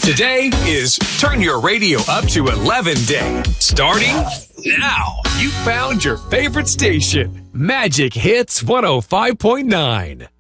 Today is Turn Your Radio Up to 11 Day. Starting now. You found your favorite station. Magic Hits 105.9.